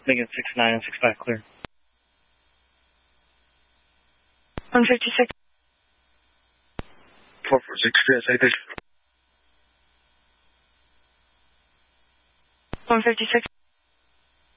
Making 69 and 65 clear. 156. 446, citation. 156.